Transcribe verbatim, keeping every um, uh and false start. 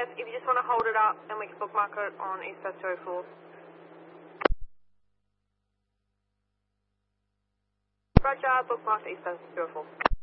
five, if you just want to hold it up and we can bookmark it on Eastcoast two oh four. Roger, bookmark Eastcoast two oh four.